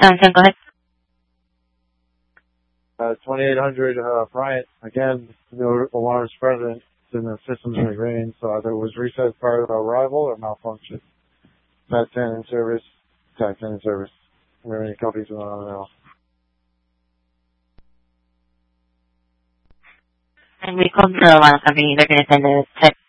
Go ahead. 2800 Bryant. Again, no alarms present in the systems in the green, so either it was reset prior to arrival or malfunction. TAC 10 in service. TAC 10 in service. Are there any copies on now? And we come to one copy. They're going to send a check